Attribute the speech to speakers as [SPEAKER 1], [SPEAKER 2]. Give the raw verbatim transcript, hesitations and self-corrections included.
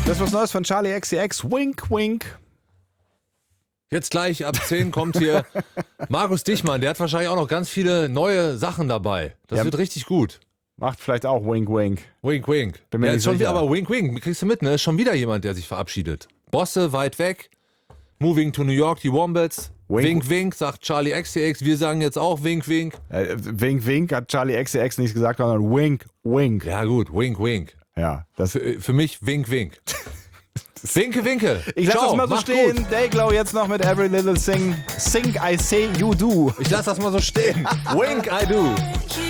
[SPEAKER 1] Das ist was Neues von Charlie X C X. Wink, wink.
[SPEAKER 2] Jetzt gleich ab zehn kommt hier Markus Dichmann. Der hat wahrscheinlich auch noch ganz viele neue Sachen dabei. Das
[SPEAKER 1] Ja.
[SPEAKER 2] wird richtig gut.
[SPEAKER 1] Macht vielleicht auch Wink, wink.
[SPEAKER 2] Wink, wink.
[SPEAKER 1] Bin mir
[SPEAKER 2] Ja,
[SPEAKER 1] nicht
[SPEAKER 2] ist schon
[SPEAKER 1] sicher.
[SPEAKER 2] wieder, aber Wink, wink. Kriegst du mit, ne? Ist schon wieder jemand, der sich verabschiedet. Bosse, weit weg. Moving to New York, die Wombats.
[SPEAKER 1] Wink.
[SPEAKER 2] Wink, wink, sagt Charlie X C X. Wir sagen jetzt auch Wink, wink.
[SPEAKER 1] Äh, wink, wink hat Charlie X C X nicht gesagt, sondern Wink, wink.
[SPEAKER 2] Ja gut, Wink, wink.
[SPEAKER 1] Ja, das...
[SPEAKER 2] Für, für mich Wink, wink. Winke, winke.
[SPEAKER 1] Ich lasse
[SPEAKER 2] Ciao,
[SPEAKER 1] das mal so
[SPEAKER 2] macht
[SPEAKER 1] stehen.
[SPEAKER 2] gut.
[SPEAKER 1] Dayglow jetzt noch mit Every Little Thing. Sing, I Say, You Do.
[SPEAKER 2] Ich lasse das mal so stehen. Wink, I do.